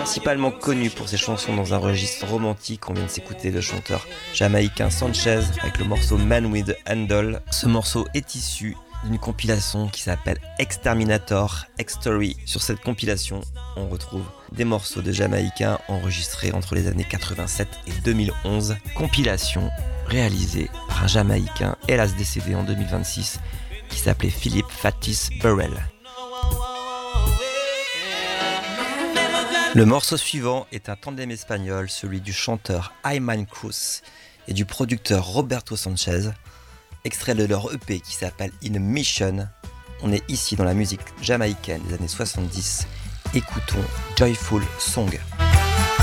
Principalement connu pour ses chansons dans un registre romantique, on vient de s'écouter le chanteur jamaïcain Sanchez avec le morceau Man with a Handle. Ce morceau est issu d'une compilation qui s'appelle Exterminator X-Story. Sur cette compilation, on retrouve des morceaux de jamaïcains enregistrés entre les années 87 et 2011. Compilation réalisée par un jamaïcain, hélas décédé en 2026, qui s'appelait Philip Fatis Burrell. Le morceau suivant est un tandem espagnol, celui du chanteur Ayman Cruz et du producteur Roberto Sanchez, extrait de leur EP qui s'appelle In a Mission. On est ici dans la musique jamaïcaine des années 70. Écoutons Joyful Song.